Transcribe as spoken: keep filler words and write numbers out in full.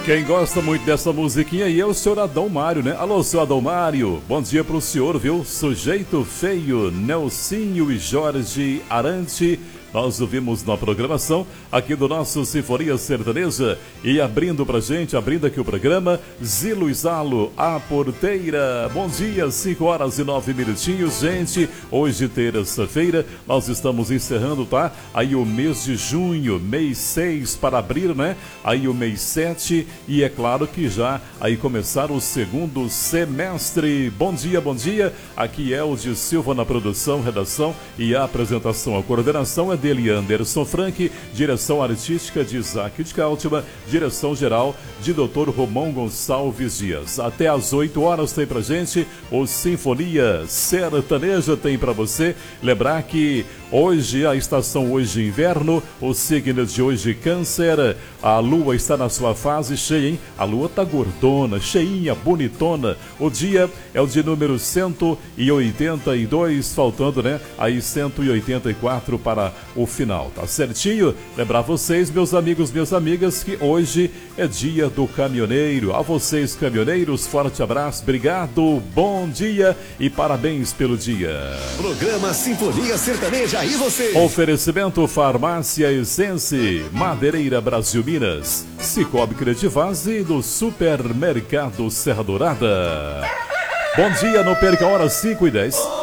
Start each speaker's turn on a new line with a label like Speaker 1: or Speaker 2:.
Speaker 1: Quem gosta muito dessa musiquinha aí é o senhor Adão Mário, né? Alô, senhor Adão Mário, bom dia pro senhor, viu? Sujeito Feio, Nelsinho e Jorge Arante. Nós ouvimos na programação aqui do nosso Sinfonia Sertaneja. E abrindo pra gente, abrindo aqui o programa, Zilo e Zalo, a porteira. Bom dia, cinco horas e nove minutinhos, gente. Hoje, terça-feira, nós estamos encerrando, tá? Aí o mês de junho, mês seis para abrir, né? Aí o mês sete e é claro que já aí começar o segundo semestre. Bom dia, bom dia. Aqui é o de Silva na produção, redação e a apresentação. A coordenação é dele, Anderson Frank, direção artística de Isaac de Cáltima, direção geral de doutor Romão Gonçalves Dias. Até às oito horas tem pra gente o Sinfonia Sertaneja, tem pra você. Lembrar que hoje, a estação hoje de inverno, o signo de hoje Câncer, a lua está na sua fase cheia, hein? A lua tá gordona, cheinha, bonitona. O dia é o de número cento e oitenta e dois, faltando, né? Aí cento e oitenta e quatro para o final, tá certinho? Lembrar vocês, meus amigos, minhas amigas, que hoje é dia do caminhoneiro. A vocês, caminhoneiros, forte abraço, obrigado, bom dia e parabéns pelo dia.
Speaker 2: Programa Sinfonia Sertaneja, e você?
Speaker 1: Oferecimento Farmácia Essence, Madeireira Brasil Minas, Cicobi Cretivase e do Supermercado Serra Dourada. Bom dia, não perca a hora, cinco e dez.